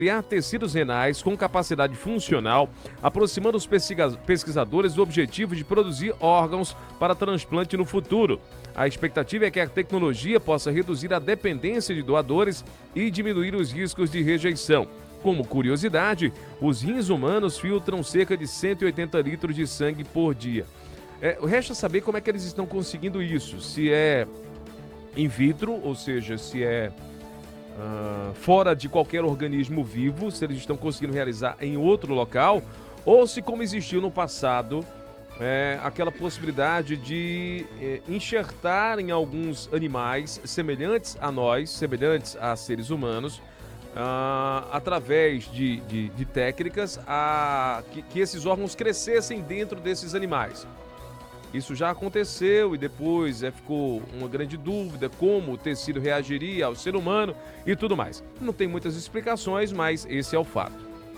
criar tecidos renais com capacidade funcional, aproximando os pesquisadores do objetivo de produzir órgãos para transplante no futuro. A expectativa é que a tecnologia possa reduzir a dependência de doadores e diminuir os riscos de rejeição. Como curiosidade, os rins humanos filtram cerca de 180 litros de sangue por dia. Resta saber como é que eles estão conseguindo isso. Se é in vitro, ou seja, se é fora de qualquer organismo vivo, se eles estão conseguindo realizar em outro local, ou se, como existiu no passado, aquela possibilidade de enxertar em alguns animais semelhantes a nós, semelhantes a seres humanos, através de técnicas que esses órgãos crescessem dentro desses animais. Isso já aconteceu e depois ficou uma grande dúvida como o tecido reagiria ao ser humano e tudo mais. Não tem muitas explicações, mas esse é o fato.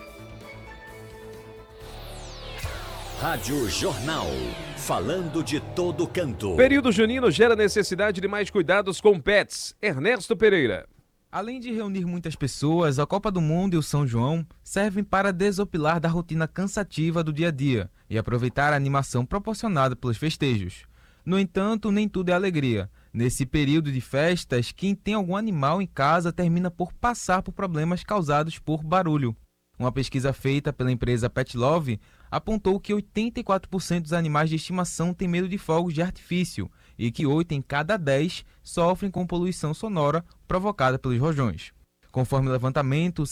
Rádio Jornal, falando de todo canto. Período junino gera necessidade de mais cuidados com pets. Ernesto Pereira. Além de reunir muitas pessoas, a Copa do Mundo e o São João servem para desopilar da rotina cansativa do dia a dia e aproveitar a animação proporcionada pelos festejos. No entanto, nem tudo é alegria. Nesse período de festas, quem tem algum animal em casa termina por passar por problemas causados por barulho. Uma pesquisa feita pela empresa Pet Love apontou que 84% dos animais de estimação têm medo de fogos de artifício e que 8 em cada 10 sofrem com poluição sonora provocada pelos rojões. Conforme o levantamento,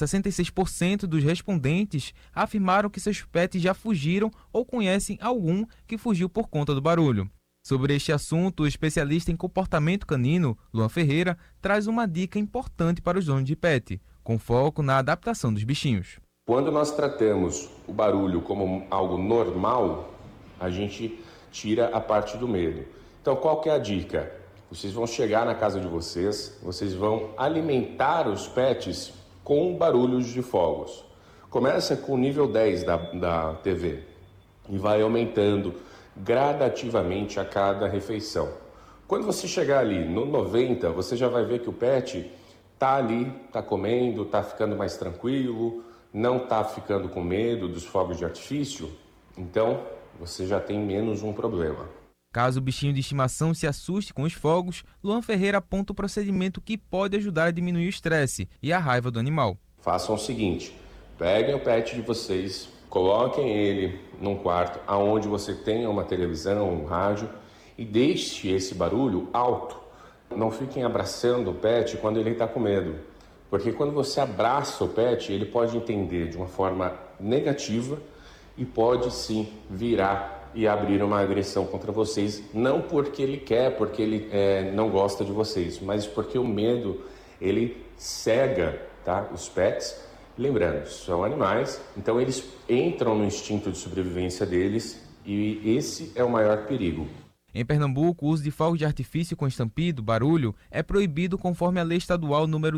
66% dos respondentes afirmaram que seus pets já fugiram ou conhecem algum que fugiu por conta do barulho. Sobre este assunto, o especialista em comportamento canino, Luan Ferreira, traz uma dica importante para os donos de pet, com foco na adaptação dos bichinhos. Quando nós tratamos o barulho como algo normal, a gente tira a parte do medo. Então, qual que é a dica? Vocês vão chegar na casa de vocês vão alimentar os pets com barulhos de fogos. Começa com o nível 10 da TV e vai aumentando gradativamente a cada refeição. Quando você chegar ali no 90, você já vai ver que o pet está ali, está comendo, está ficando mais tranquilo, não está ficando com medo dos fogos de artifício, então você já tem menos um problema. Caso o bichinho de estimação se assuste com os fogos, Luan Ferreira aponta o procedimento que pode ajudar a diminuir o estresse e a raiva do animal. Façam o seguinte, peguem o pet de vocês, coloquem ele num quarto onde você tenha uma televisão, um rádio e deixe esse barulho alto. Não fiquem abraçando o pet quando ele está com medo, porque quando você abraça o pet, ele pode entender de uma forma negativa e pode sim virar e abrir uma agressão contra vocês, não porque ele quer, porque ele não gosta de vocês, mas porque o medo, ele cega, tá? Os pets, lembrando, são animais, então eles entram no instinto de sobrevivência deles e esse é o maior perigo. Em Pernambuco, o uso de fogos de artifício com estampido, barulho, é proibido conforme a Lei Estadual número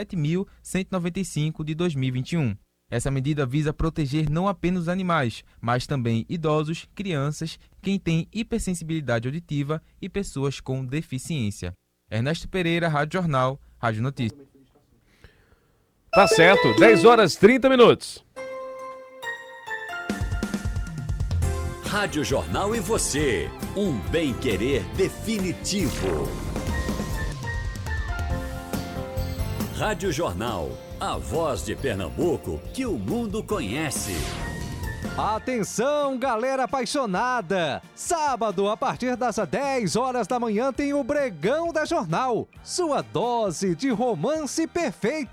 17.195 de 2021. Essa medida visa proteger não apenas os animais, mas também idosos, crianças, quem tem hipersensibilidade auditiva e pessoas com deficiência. Ernesto Pereira, Rádio Jornal, Rádio Notícias. Tá certo, 10 horas 30 minutos. Rádio Jornal e você, um bem-querer definitivo. Rádio Jornal, a voz de Pernambuco que o mundo conhece. Atenção, galera apaixonada! Sábado, a partir das 10 horas da manhã, tem o Bregão da Jornal. Sua dose de romance perfeita.